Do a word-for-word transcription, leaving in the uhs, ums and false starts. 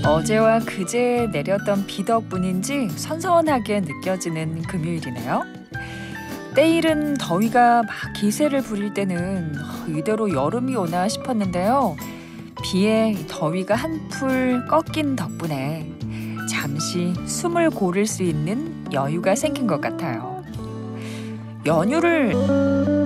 어제와 그제 내렸던 비 덕분인지 선선하게 느껴지는 금요일이네요. 때일은 더위가 막 기세를 부릴 때는 이대로 여름이 오나 싶었는데요. 비에 더위가 한풀 꺾인 덕분에 잠시 숨을 고를 수 있는 여유가 생긴 것 같아요. 연휴를